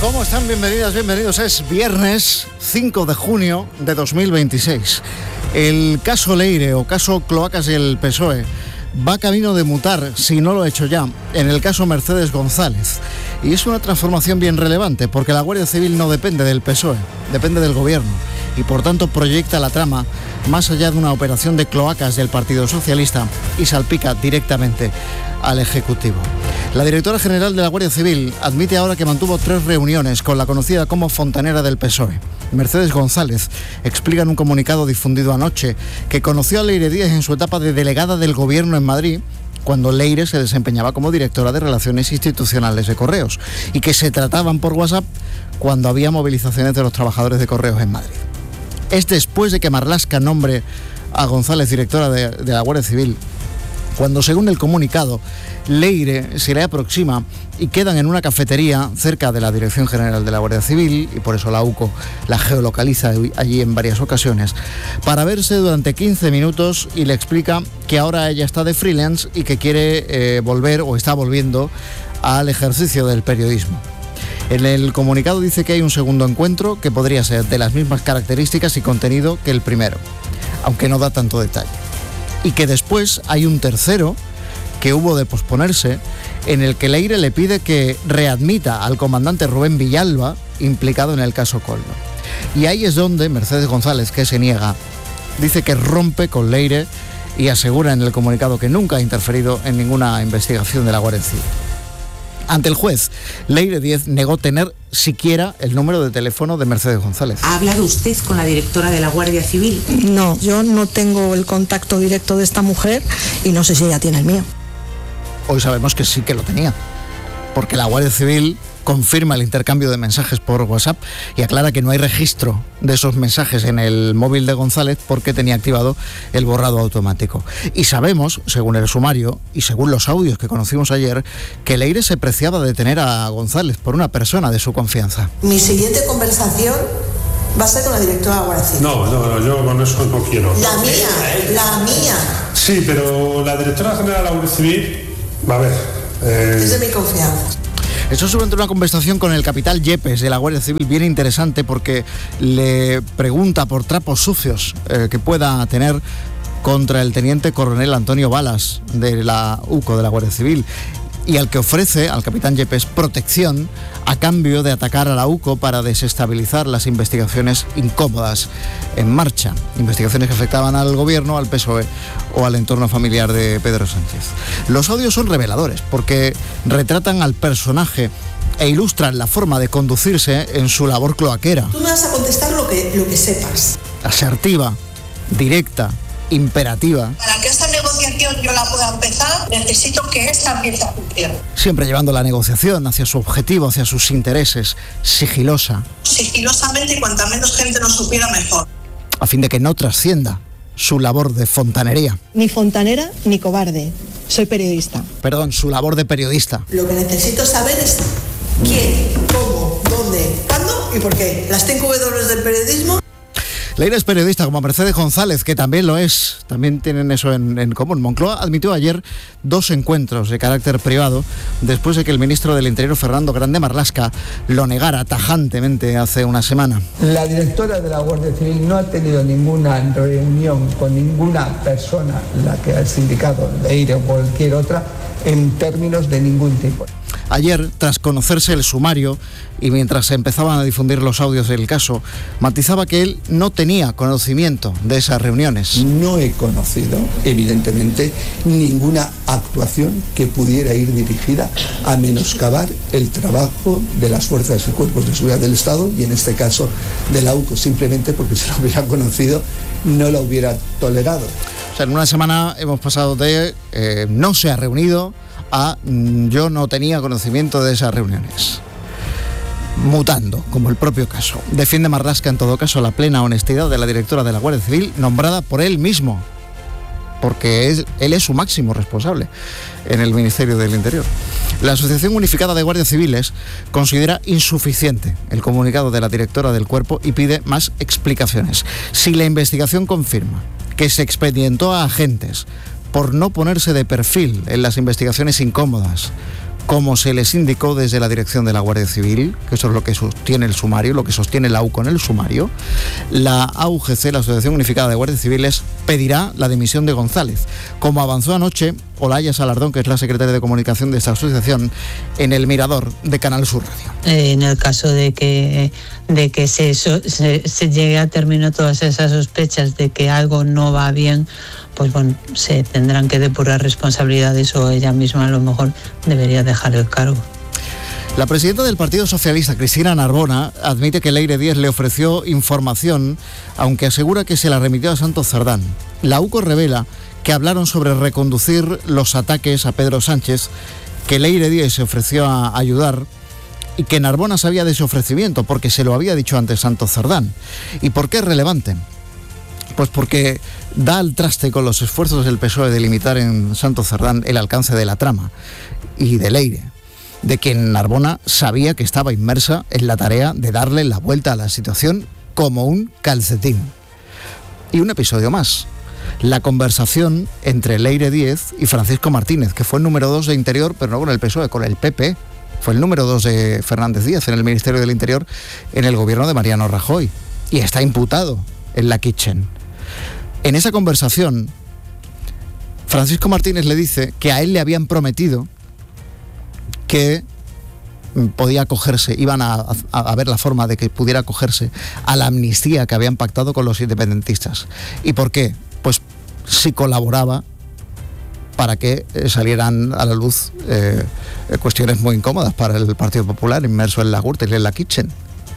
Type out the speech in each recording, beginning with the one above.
¿Cómo están? Bienvenidas, bienvenidos. Es viernes 5 de junio de 2026. El caso Leire o caso Cloacas del PSOE va camino de mutar, si no lo ha hecho ya, en el caso Mercedes González. Y es una transformación bien relevante, porque la Guardia Civil no depende del PSOE, depende del gobierno. Y por tanto proyecta la trama más allá de una operación de cloacas del Partido Socialista y salpica directamente al Ejecutivo. La directora general de la Guardia Civil admite ahora que mantuvo 3 reuniones con la conocida como fontanera del PSOE. Mercedes González explica en un comunicado difundido anoche que conoció a Leire Díez en su etapa de delegada del Gobierno en Madrid, cuando Leire se desempeñaba como directora de Relaciones Institucionales de Correos, y que se trataban por WhatsApp cuando había movilizaciones de los trabajadores de Correos en Madrid. Es después de que Marlaska nombre a González directora de la Guardia Civil, cuando, según el comunicado, Leire se le aproxima y quedan en una cafetería cerca de la Dirección General de la Guardia Civil, y por eso la UCO la geolocaliza allí en varias ocasiones, para verse durante 15 minutos y le explica que ahora ella está de freelance y que quiere volver o está volviendo al ejercicio del periodismo. En el comunicado dice que hay un segundo encuentro que podría ser de las mismas características y contenido que el primero, aunque no da tanto detalle. Y que después hay un tercero que hubo de posponerse, en el que Leire le pide que readmita al comandante Rubén Villalba, implicado en el caso Coldo. Y ahí es donde Mercedes González, que se niega, dice que rompe con Leire y asegura en el comunicado que nunca ha interferido en ninguna investigación de la Guardia Civil. Ante el juez, Leire Díez negó tener siquiera el número de teléfono de Mercedes González. ¿Ha hablado usted con la directora de la Guardia Civil? No, yo no tengo el contacto directo de esta mujer y no sé si ella tiene el mío. Hoy sabemos que sí que lo tenía, porque la Guardia Civil confirma el intercambio de mensajes por WhatsApp y aclara que no hay registro de esos mensajes en el móvil de González porque tenía activado el borrado automático. Y sabemos, según el sumario y según los audios que conocimos ayer, que Leire se preciaba de tener a González por una persona de su confianza. Mi siguiente conversación va a ser con la directora de la Guardia Civil. No, yo con eso no quiero. La mía. Sí, pero la directora general de la Guardia Civil, a ver... Es de mi confianza. Eso durante una conversación con el capitán Yepes de la Guardia Civil bien interesante, porque le pregunta por trapos sucios que pueda tener contra el teniente coronel Antonio Balas de la UCO de la Guardia Civil, y al que ofrece al capitán Yepes protección a cambio de atacar a la UCO para desestabilizar las investigaciones incómodas en marcha, investigaciones que afectaban al gobierno, al PSOE o al entorno familiar de Pedro Sánchez. Los audios son reveladores porque retratan al personaje e ilustran la forma de conducirse en su labor cloaquera. Tú me vas a contestar lo que sepas. Asertiva, directa, imperativa. Para que esta negociación yo la pueda empezar, necesito que esta empiece a cumplir. Siempre llevando la negociación hacia su objetivo, hacia sus intereses, sigilosa. Sigilosamente, y cuanta menos gente nos supiera, mejor. A fin de que no trascienda su labor de fontanería. Ni fontanera ni cobarde. Soy periodista. Perdón, su labor de periodista. Lo que necesito saber es quién, cómo, dónde, cuándo y por qué. Las 5 W del periodismo. Leire es periodista como Mercedes González, que también lo es, también tienen eso en común. Moncloa admitió ayer 2 encuentros de carácter privado después de que el ministro del Interior, Fernando Grande Marlaska, lo negara tajantemente hace una semana. La directora de la Guardia Civil no ha tenido ninguna reunión con ninguna persona, la que ha sindicado Leire o cualquier otra, en términos de ningún tipo. Ayer, tras conocerse el sumario y mientras se empezaban a difundir los audios del caso, matizaba que él no tenía conocimiento de esas reuniones. No he conocido, evidentemente, ninguna actuación que pudiera ir dirigida a menoscabar el trabajo de las fuerzas y cuerpos de seguridad del Estado y en este caso de la UCO, simplemente porque si lo hubiera conocido no la hubiera tolerado. O sea, en una semana hemos pasado de no se ha reunido a yo no tenía conocimiento de esas reuniones. Mutando, como el propio caso. Defiende Marlaska en todo caso la plena honestidad de la directora de la Guardia Civil, nombrada por él mismo, porque él es su máximo responsable en el Ministerio del Interior. La Asociación Unificada de Guardias Civiles considera insuficiente el comunicado de la directora del cuerpo y pide más explicaciones. Si la investigación confirma que se expedientó a agentes por no ponerse de perfil en las investigaciones incómodas, como se les indicó desde la dirección de la Guardia Civil, que eso es lo que sostiene el sumario, lo que sostiene la AUCO en el sumario, la AUGC, la Asociación Unificada de Guardias Civiles, pedirá la dimisión de González, como avanzó anoche Olaya Salardón, que es la secretaria de comunicación de esta asociación, en El Mirador de Canal Sur Radio. En el caso de que se llegue a término todas esas sospechas de que algo no va bien, pues bueno, se tendrán que depurar responsabilidades o ella misma a lo mejor debería dejar el cargo. La presidenta del Partido Socialista, Cristina Narbona, admite que Leire Díez le ofreció información, aunque asegura que se la remitió a Santos Cerdán. La UCO revela que hablaron sobre reconducir los ataques a Pedro Sánchez, que Leire Díez se ofreció a ayudar y que Narbona sabía de ese ofrecimiento porque se lo había dicho antes Santos Cerdán. ¿Y por qué es relevante? Pues porque da al traste con los esfuerzos del PSOE de limitar en Santos Cerdán el alcance de la trama y de Leire, de quien Narbona sabía que estaba inmersa en la tarea de darle la vuelta a la situación como un calcetín. Y un episodio más, la conversación entre Leire Díez y Francisco Martínez, que fue el número 2 de Interior, pero no con el PSOE, con el PP. Fue el número 2 de Fernández Díaz en el Ministerio del Interior en el gobierno de Mariano Rajoy y está imputado en la Kitchen. En esa conversación, Francisco Martínez le dice que a él le habían prometido que podía acogerse, iban a ver la forma de que pudiera acogerse a la amnistía que habían pactado con los independentistas. ¿Y por qué? Pues si colaboraba para que salieran a la luz cuestiones muy incómodas para el Partido Popular, inmerso en la Gürtel y en la Kitchen.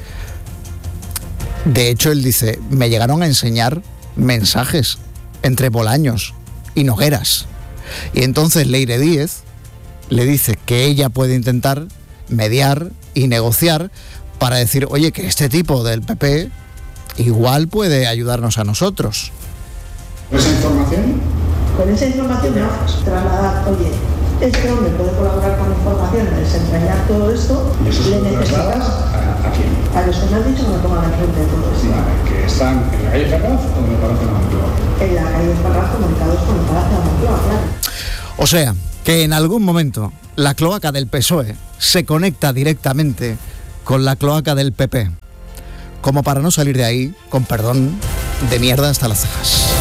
De hecho, él dice, me llegaron a enseñar mensajes entre Bolaños y Nogueras. Y entonces Leire Díez le dice que ella puede intentar mediar y negociar para decir, oye, que este tipo del PP igual puede ayudarnos a nosotros. ¿Esa información? Con esa información me haces trasladar, oye, este hombre puede colaborar con información, desentrañar todo esto, ¿Y eso le necesitas a quién? a los que me han dicho que me pongan al frente de todo esto. Vale, ¿que están en la calle Ferraz o en el Palacio de la Moncloa? En la calle Ferraz, comunicados con el Palacio de la Moncloa, claro. O sea, que en algún momento la cloaca del PSOE se conecta directamente con la cloaca del PP, como para no salir de ahí, con perdón, de mierda hasta las cejas.